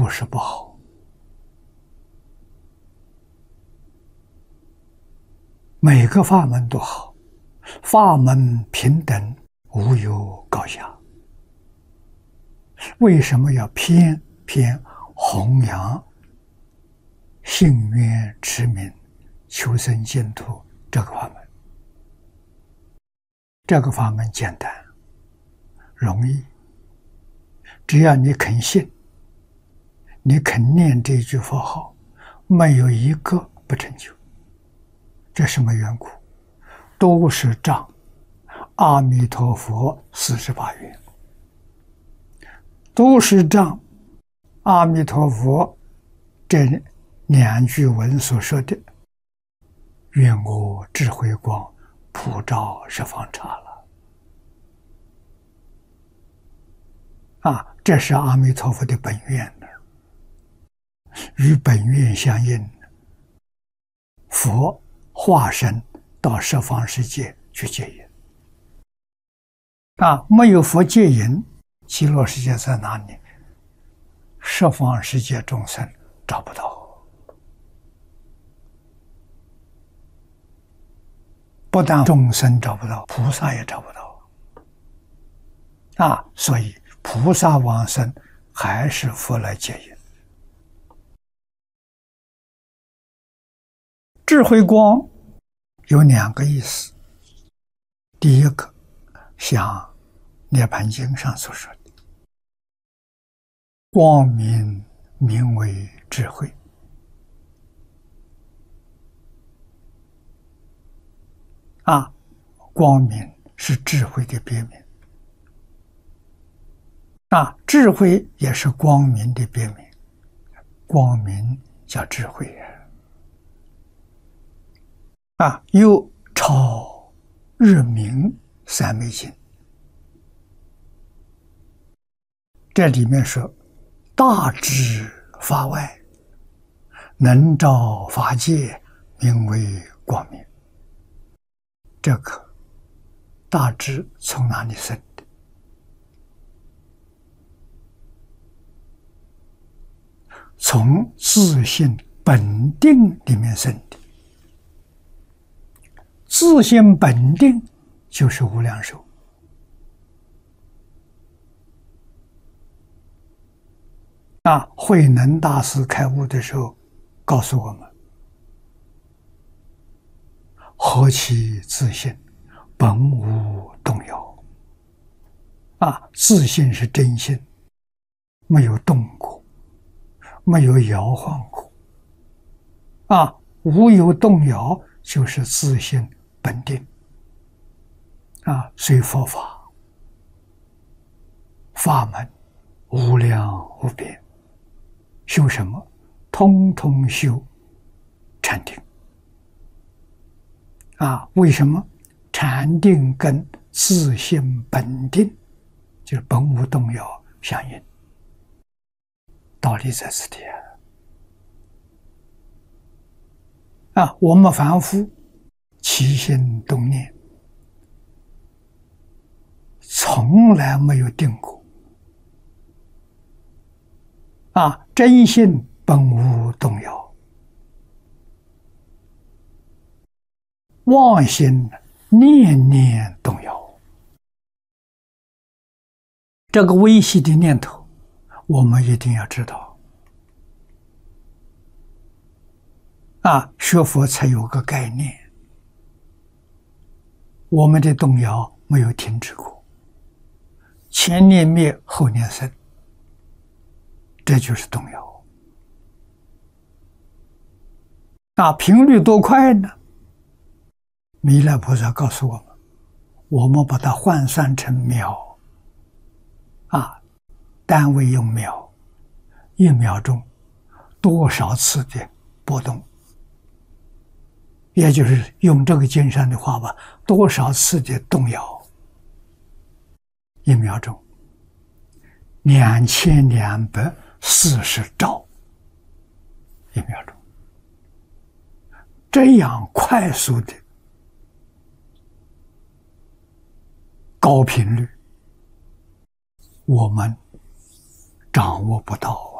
不是不好。每个法门都好，法门平等，无有高下。为什么要偏弘扬信愿持名求生净土这个法门？这个法门简单容易，只要你肯信，你肯念这句佛号，没有一个不成就。这什么缘故？都是仗阿弥陀佛48愿，都是仗阿弥陀佛这2句文所说的愿我智慧光普照十方刹了。这是阿弥陀佛的本愿的，与本愿相应，佛化身到十方世界去接引。没有佛接引，极乐世界在哪里？十方世界众生找不到。不但众生找不到，菩萨也找不到。所以菩萨往生还是佛来接引。智慧光有2个意思。第一个，像《涅盘经》上所说的，光明名为智慧。光明是智慧的别名。智慧也是光明的别名，光明叫智慧。又超日明三昧经，这里面说大智法外，能照法界，名为光明。这个大智从哪里生的？从自性本定里面生的。自性本定就是无量寿。慧能大师开悟的时候告诉我们，何其自性，本无动摇。自性是真性，没有动过，没有摇晃过。无有动摇，就是自性本定。所以佛法门无量无边，修什么？通通修禅定。为什么？禅定跟自性本定，就是本无动摇相应。道理在此地。我们凡夫起心动念，从来没有定过。真心本无动摇，妄心念念动摇。这个微细的念头，我们一定要知道。学佛才有个概念。我们的动摇没有停止过，前念灭，后念生，这就是动摇。频率多快呢？弥勒菩萨告诉我们把它换算成秒，单位用秒，1秒钟多少次的波动，也就是用这个经上的话吧，多少次的动摇，1秒钟2240兆1秒钟，这样快速的高频率，我们掌握不到。